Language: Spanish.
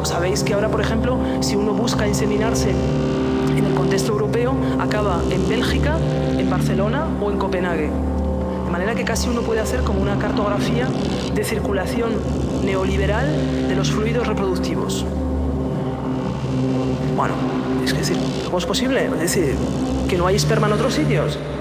sabéis que ahora, por ejemplo, si uno busca inseminarse en el contexto europeo, acaba en Bélgica, en Barcelona o en Copenhague. De manera que casi uno puede hacer como una cartografía de circulación neoliberal de los fluidos reproductivos. Bueno, es decir, ¿cómo es posible? Es decir, que no hay esperma en otros sitios.